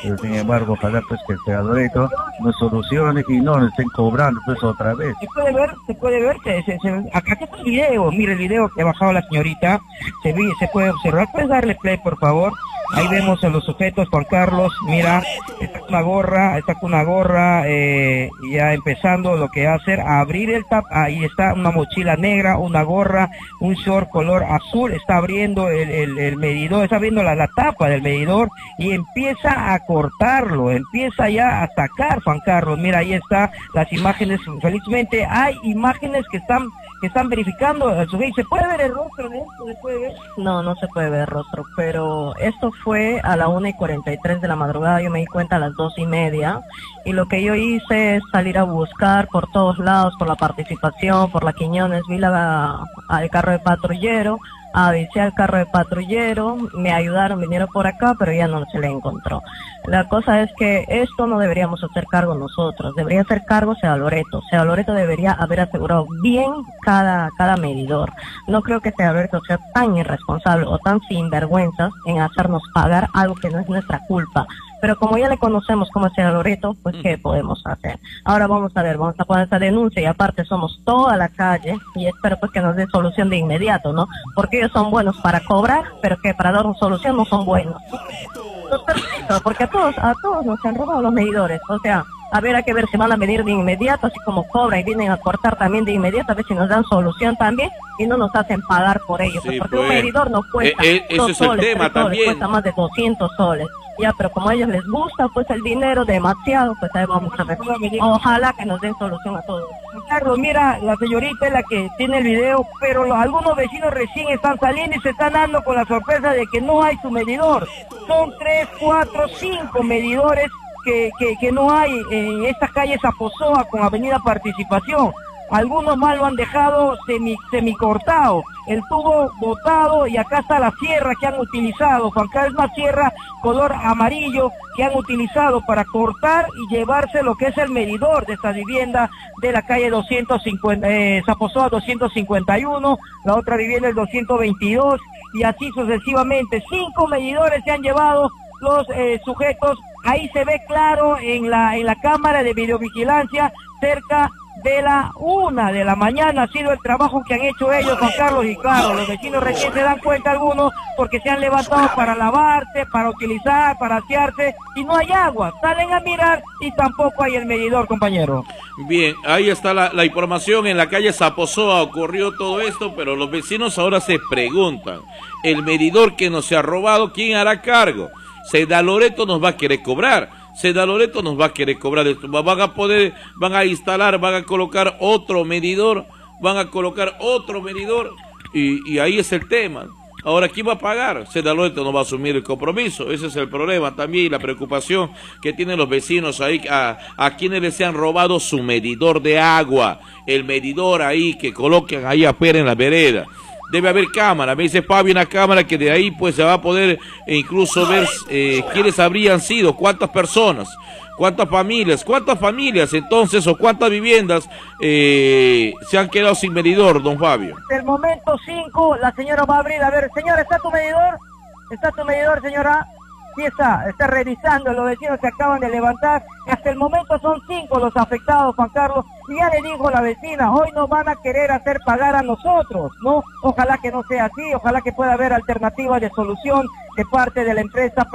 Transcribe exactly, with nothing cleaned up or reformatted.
pero sin embargo, ojalá pues que el Segadorito nos solucione y no nos estén cobrando pues otra vez. Se puede ver, se puede ver, se, se, se, acá está el video, mire el video que ha bajado la señorita, se, ve, se puede observar, puedes darle play por favor. Ahí vemos a los sujetos, Juan Carlos, mira, está con una gorra, está con una gorra, eh, ya empezando lo que va a hacer, a abrir el tap, ahí está una mochila negra, una gorra, un short color azul, está abriendo el, el, el medidor, está abriendo la, la tapa del medidor y empieza a cortarlo, empieza ya a sacar, Juan Carlos, mira, ahí está las imágenes, felizmente hay imágenes que están que están verificando al sujeto. ¿Se puede ver el rostro de esto? ¿Se puede ver? No, no se puede ver el rostro, pero esto fue a la una y cuarenta y tres de la madrugada, yo me di cuenta a las dos y media, y lo que yo hice es salir a buscar por todos lados, por la participación, por la Quiñones, vi la, al carro de patrullero, avisé al carro de patrullero, me ayudaron, vinieron por acá, pero ya no se le encontró. La cosa es que esto no deberíamos hacer cargo nosotros, debería hacer cargo Sea Loreto. Sea Loreto debería haber asegurado bien cada, cada medidor. No creo que Sea Loreto sea tan irresponsable o tan sinvergüenzas en hacernos pagar algo que no es nuestra culpa. Pero como ya le conocemos como Sea Loreto, pues ¿qué podemos hacer? Ahora vamos a ver, vamos a poner esta denuncia y aparte somos toda la calle y espero pues que nos den solución de inmediato, ¿no? Porque ellos son buenos para cobrar, pero que para dar una solución no son buenos. No, perfecto, porque a todos, a todos nos han robado los medidores, o sea, a ver, hay que ver si van a medir de inmediato, así como cobran y vienen a cortar también de inmediato, a ver si nos dan solución también y no nos hacen pagar por ello, Sí, porque pues, un medidor no cuesta eh, eh, dos ese es el soles, tema tres soles, también. cuesta más de doscientos soles. Ya, pero como a ellos les gusta, pues el dinero demasiado, pues ahí vamos a ver. Ojalá que nos den solución a todos. Carlos, mira, la señorita es la que tiene el video, pero los, algunos vecinos recién están saliendo y se están dando con la sorpresa de que no hay su medidor. Son tres, cuatro, cinco medidores que, que, que no hay en esta calle Zaposoa con Avenida Participación. Algunos más lo han dejado semi, semicortado, el tubo botado y acá está la sierra que han utilizado, Juan Carlos, es una sierra color amarillo que han utilizado para cortar y llevarse lo que es el medidor de esta vivienda de la calle doscientos cincuenta, eh, Zaposoa doscientos cincuenta y uno, la otra vivienda el doscientos veintidós y así sucesivamente. Cinco medidores se han llevado los eh, sujetos, ahí se ve claro en la, en la cámara de videovigilancia cerca de la una de la mañana ha sido el trabajo que han hecho ellos, Juan Carlos, y claro, los vecinos recién se dan cuenta algunos porque se han levantado para lavarse, para utilizar, para asearse y no hay agua, salen a mirar y tampoco hay el medidor, compañero. Bien, ahí está la, la información, en la calle Zaposoa ocurrió todo esto, pero los vecinos ahora se preguntan, el medidor que nos se ha robado, ¿quién hará cargo? Sea Loreto nos va a querer cobrar. Sea Loreto nos va a querer cobrar esto. Van a poder, van a instalar, van a colocar otro medidor, van a colocar otro medidor y, y ahí es el tema. Ahora, ¿quién va a pagar? Sea Loreto no va a asumir el compromiso. Ese es el problema también y la preocupación que tienen los vecinos ahí, a, a quienes les han robado su medidor de agua, el medidor ahí que colocan ahí afuera en la vereda. Debe haber cámara, me dice Fabio, una cámara que de ahí pues se va a poder eh, incluso ver eh, quiénes habrían sido, cuántas personas, cuántas familias, cuántas familias entonces o cuántas viviendas eh, se han quedado sin medidor, don Fabio. Hasta el momento cinco, la señora va a abrir, a ver, señora, ¿está tu medidor? ¿Está tu medidor, señora? Sí está, está revisando, los vecinos se acaban de levantar, hasta el momento son cinco los afectados, Juan Carlos, y ya le dijo la vecina, hoy nos van a querer hacer pagar a nosotros, ¿no? Ojalá que no sea así, ojalá que pueda haber alternativas de solución de parte de la empresa